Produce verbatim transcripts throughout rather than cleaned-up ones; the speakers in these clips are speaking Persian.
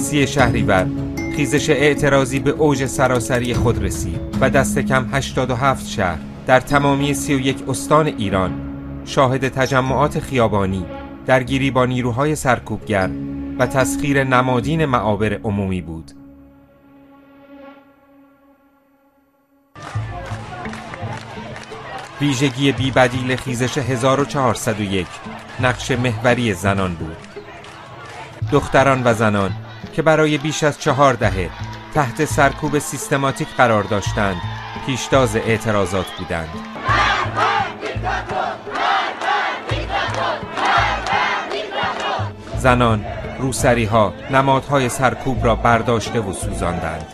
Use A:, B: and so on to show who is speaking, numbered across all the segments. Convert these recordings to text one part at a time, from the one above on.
A: سی شهریور خیزش اعتراضی به اوج سراسری خود رسید و دست کم هشتاد و هفت شهر در تمامی سی و یک استان ایران شاهد تجمعات خیابانی، درگیری با نیروهای سرکوبگر و تسخیر نمادین معابر عمومی بود. ویژگی بی‌بدیل خیزش هزار و چهارصد و یک نقش محوری زنان بود. دختران و زنان که برای بیش از چهار دهه تحت سرکوب سیستماتیک قرار داشتند، پیشتاز اعتراضات بودند. زنان روسری‌ها نمادهای سرکوب را برداشته و سوزاندند.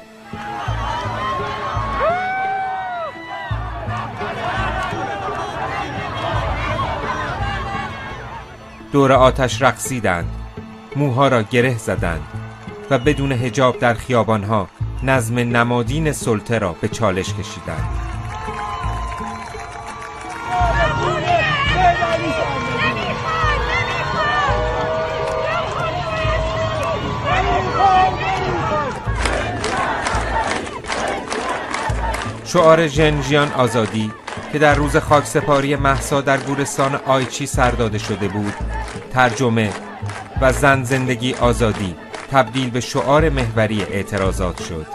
A: دور آتش رقصیدند، موها را گره زدند و بدون حجاب در خیابانها نظم نمادین سلطه را به چالش کشیدند. شعار ژنژیان آزادی که در روز خاکسپاری مهسا در گورستان آیچی سر داده شده بود، ترجمه و زن زندگی آزادی تبدیل به شعار محوری اعتراضات شد.